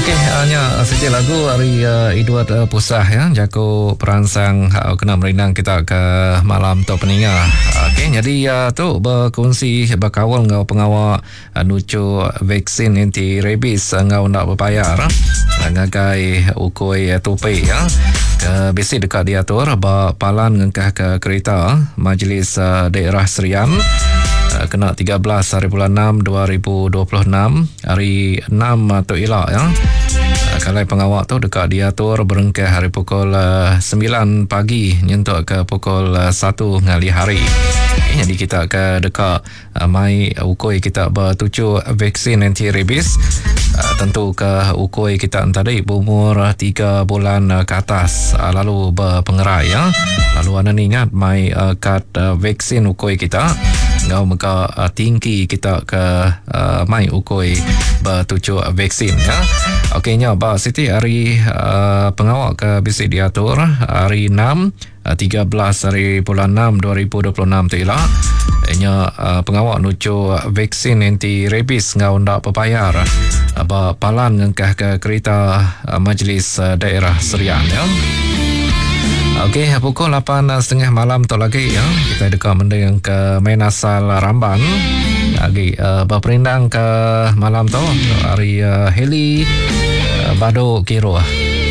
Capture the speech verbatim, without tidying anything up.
Okey, hanya saja lagu hari uh, Edward uh, Pusah ya, jago perangsang uh, kena merinang kita ke malam tu peninga. Okey, jadi uh, tu berkongsi berkawal ngau pengawal uh, nucu vaksin anti rabies uh, ngau nak berbayar uh, ngagai ukoi uh, tupai ya. Ke besi dekat diatur ba palan ngengkah ke kereta uh, Majlis uh, Daerah Serian kena tiga belas hari bulan enam dua ribu dua puluh enam hari enam tu elak ya. Kalau pengawal tu dekat diatur berengkah hari pukul sembilan pagi nyentuk ke pukul satu ngali hari. Jadi kita ke dekat mai ukoi kita bertuju vaksin anti rabies. Tentu ke ukoi kita tadi berumur tiga bulan ke atas lalu berpengerai ya. Lalu anda ingat mai kad vaksin ukoi kita ngau maka uh, tinggi kita ke uh, mai ukoi bertuju vaksin ya. Okeynya ba Siti hari uh, pengawal ke bisi diatur hari enam tiga belas hari bulan enam dua ribu dua puluh enam tu ialah nya uh, pengawal nucu vaksin anti rabies ngau ndak berbayar uh, ba palan ngengkah ke kereta uh, Majlis uh, Daerah Serian ya. Okey, pukul lapan tiga puluh malam tu lagi ya. Kita dekat mendengar ke main asal Ramban. Lagi uh, berperindang ke malam tu hari uh, Heli uh, Bado Kiro.